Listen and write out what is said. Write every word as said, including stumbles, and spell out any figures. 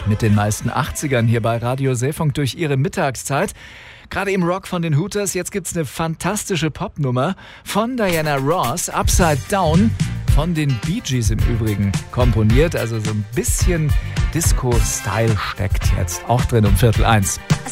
mit den meisten achtzigern hier bei Radio Seefunk durch ihre Mittagszeit. Gerade im Rock von den Hooters, jetzt gibt's eine fantastische Popnummer von Diana Ross, Upside Down, von den Bee Gees im Übrigen komponiert. Also so ein bisschen Disco-Style steckt jetzt auch drin um Viertel eins.